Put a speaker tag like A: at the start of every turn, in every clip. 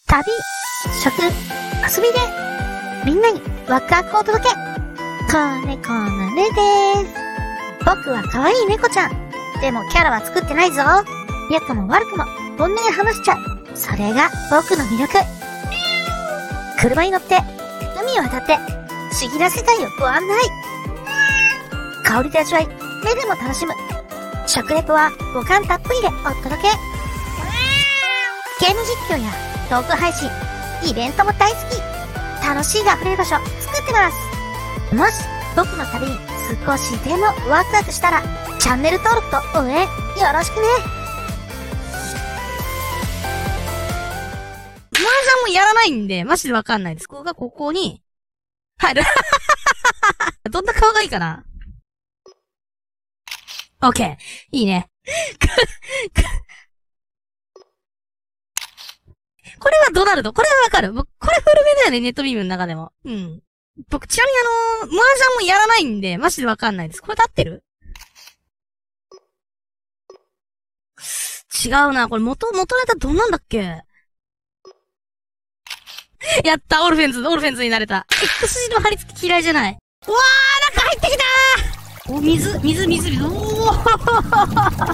A: 旅、食、遊びで、みんなにワクワクをお届け。子猫のねでーす。僕は可愛い猫ちゃん。でもキャラは作ってないぞ。良くも悪くも本音で話しちゃう。それが僕の魅力。車に乗って、海を渡って、不思議な世界をご案内。香りで味わい、目でも楽しむ。食レポは五感たっぷりでお届け。ゲーム実況やトーク配信、イベントも大好き。楽しいが溢れる場所作ってます。もし僕の旅に少しでもワクワクしたら、チャンネル登録と応援よろしくね。
B: 麻雀もやらないんで、マジでわかんないです。ここがここに入る。どんな顔がいいかな。オッケー。いいね。これはドナルド。これはわかる。僕、これ古めだよね、ネットビームの中でも。うん。僕、ちなみに麻雀もやらないんで、マジでわかんないです。これで合ってる？違うな。これ元ネタどんなんだっけ？やった、オルフェンズになれた。X 字の張り付き嫌いじゃない。うわー、中入ってきたー。お、水。おー。はい。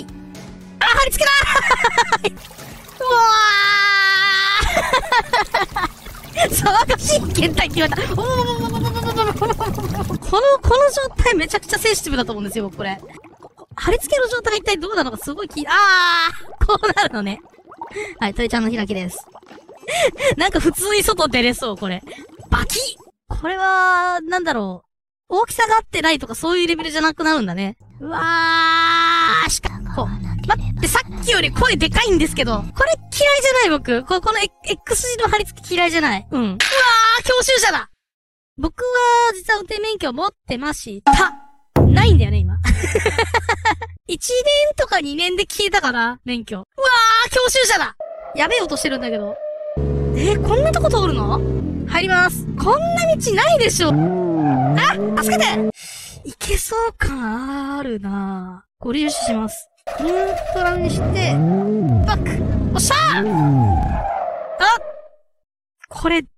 B: あ、張り付けだー。うわー。騒がしい検体決まった。この状態めちゃくちゃセンシティブだと思うんですよ、これ。貼り付けの状態が一体どうなのかすごいこうなるのね。はい、鳥ちゃんの開きです。なんか普通に外出れそう、これ。バキッ！これは、なんだろう。大きさが合ってないとかそういうレベルじゃなくなるんだね。うわー、待って、さっきより声でかいんですけど。これ嫌いじゃない僕。この X 字の貼り付き嫌いじゃない。うん。うわー、教習車だ！僕は、実は運転免許持ってました。ないんだよね、今。1年とか2年で消えたかな、免許。うわー、教習車だ！やべえ音してるんだけど。こんなとこ通るの？入ります。こんな道ないでしょ。あ、助けて！いけそう感あるなぁ。ご利用します。ニュートラルにして、バック！おっしゃー！あ！これ、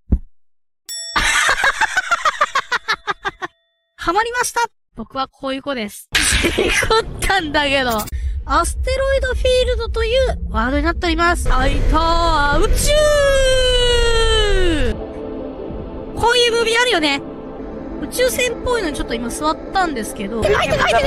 B: はまりました！僕はこういう子です。事故ったんだけど。アステロイドフィールドというワードになっております。はいたー、宇宙！こういうムービーあるよね。宇宙船っぽいのにちょっと今座ったんですけど。入ってくるおーすごい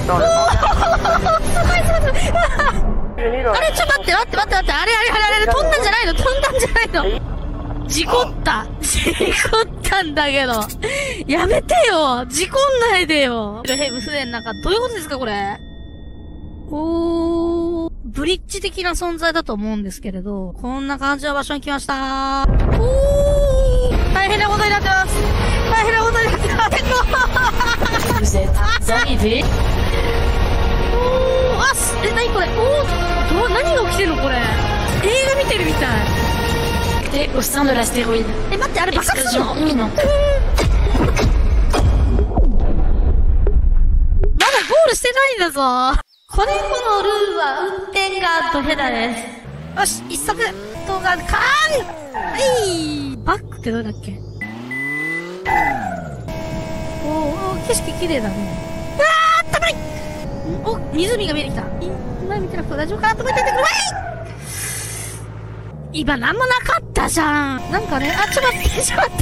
B: あれ、ちょっと待って。あれ、飛んだんじゃないの事故ったんだけど。やめてよ事故んないでよ船の中、どういうことですかこれ。ブリッジ的な存在だと思うんですけれど、こんな感じの場所に来ましたー。大変なことになってます。何これ何が起きてるのこれ。映画見てるみたい。
C: au sein de l'astéroïde.
B: 待って、あれ爆発するの？
C: Explosion imminente.
B: まだゴールしてないんだぞ。子猫のルーは運転がドヘダです。よし、一足動画カーン！バックってどうだっけ？景色綺麗だね。あー、たまり！お、湖が見えてきた。前見てなくて大丈夫かなと思っててくるわい！今なんもなかったじゃん。なんかね、ちょっと待って。なしなーって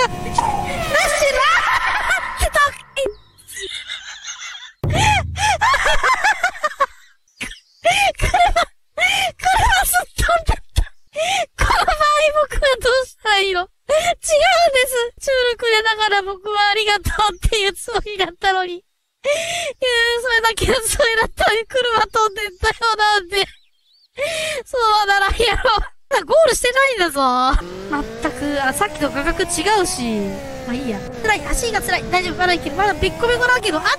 B: 車すっ飛んじゃった。この場合僕はどうしたらいいの？違うんです。中力でだから僕はありがとうっていうつもりだったのに。それだけのつもりだったのに車飛んでったよなんで。そうならんやろ。ゴールしてないんだぞ。まったく、さっきと価格違うし。まあいいや。辛い、足が辛い。大丈夫、まだいける。まだべっこべこだけど、車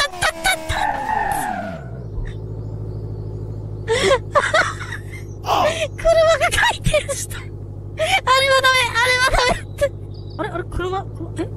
B: が回転した。あれはダメって。あれ車、